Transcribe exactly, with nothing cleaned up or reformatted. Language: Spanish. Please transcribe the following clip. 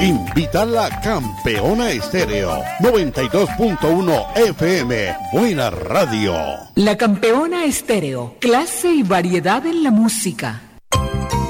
Invita la Campeona Estéreo noventa y dos punto uno F M. Buena radio. La Campeona Estéreo. Clase y variedad en la música.